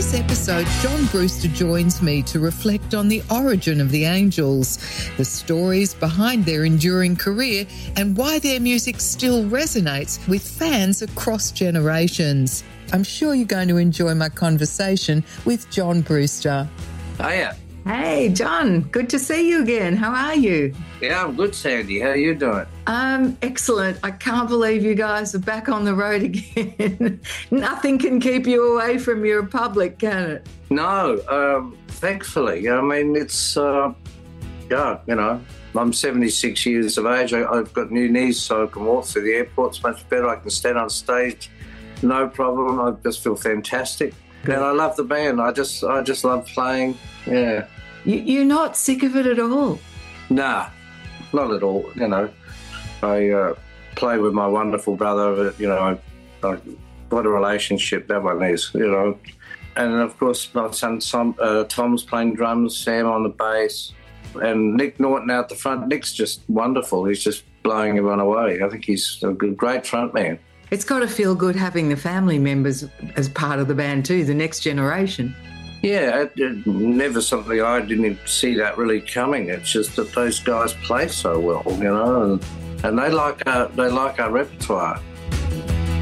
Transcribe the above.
this episode, John Brewster joins me to reflect on the origin of the Angels, the stories behind their enduring career, and why their music still resonates with fans across generations. I'm sure you're going to enjoy my conversation with John Brewster. Hiya. Hey, John. Good to see you again. How are you? Yeah, I'm good, Sandy. How are you doing? Excellent. I can't believe you guys are back on the Road again. Nothing can keep you away from your public, can it? No, thankfully. I mean, it's, I'm 76 years of age. I've got new knees, so I can walk through the airport. It's much better. I can stand on stage, no problem. I just feel fantastic. Good. And I love the band. I just love playing. Yeah. You're not sick of it at all? Nah, not at all. I play with my wonderful brother. What a relationship that one is. And of course my son Tom's playing drums, Sam on the bass, and Nick Norton out the front. Nick's just wonderful. He's just blowing everyone away. I think he's a great front man. It's got to feel good having the family members as part of the band too, the next generation. Yeah, it never something I didn't see that really coming. It's just that those guys play so well, and they like our repertoire.